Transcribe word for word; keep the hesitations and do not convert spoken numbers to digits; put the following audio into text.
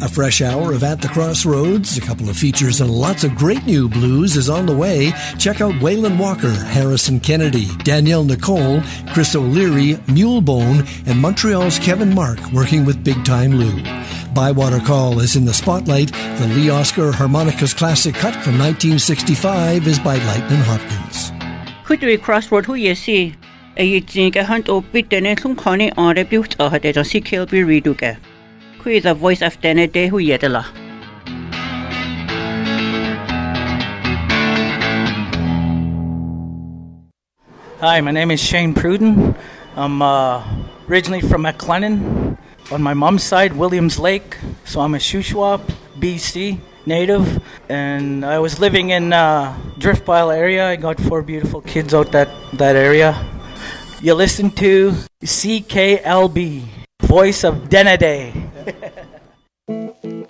A fresh hour of At the Crossroads, a couple of features, and lots of great new blues is on the way. Check out Waylon Walker, Harrison Kennedy, Danielle Nicole, Chris O'Leary, Mulebone, and Montreal's Kevin Mark working with Big Time Lou. Bywater Call is in the spotlight. The Lee Oscar Harmonicas classic cut from nineteen sixty-five is by Lightnin' Hopkins. Kudri Crossroad hu yesi. A yitzinga hunt o bit dene lung kone on rebut a had a C K B reduke. Who is the voice of Dene de hu yedela? Hi, my name is Shane Pruden. I'm uh, originally from McLennan. On my mom's side, Williams Lake. So I'm a Shuswap, B C native. And I was living in uh, Driftbile area. I got four beautiful kids out that, that area. You listen to C K L B, voice of Denede.